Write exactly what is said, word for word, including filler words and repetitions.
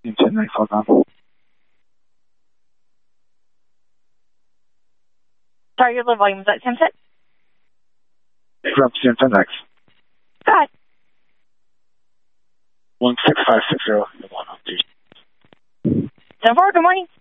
ten next, hold on. Sorry, your low volume. Was that Sam set? Represent ten next. Go ahead. one six five six zero. Seven four, good morning.